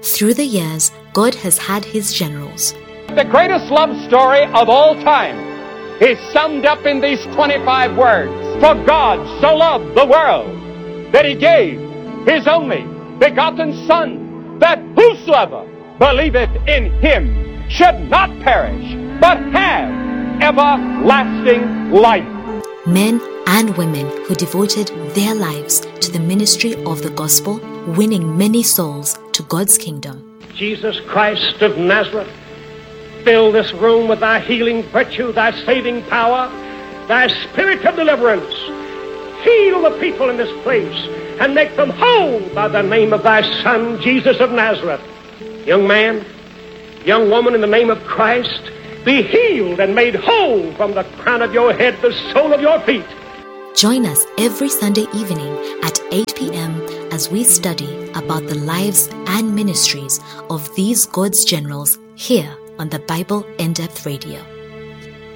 Through the years, God has had his generals. The greatest love story of all time is summed up in these 25 words. For God so loved the world that he gave his only begotten Son, that whosoever believeth in him should not perish, but have everlasting life. Men and women who devoted their lives to the ministry of the gospel, winning many souls to God's kingdom. Jesus Christ of Nazareth, fill this room with thy healing virtue, thy saving power, thy spirit of deliverance. Heal the people in this place and make them whole by the name of thy Son, Jesus of Nazareth. Young man, young woman, in the name of Christ, be healed and made whole from the crown of your head to the sole of your feet. Join us every Sunday evening at 8 p.m. as we study about the lives and ministries of these God's generals here on the Bible In-Depth Radio.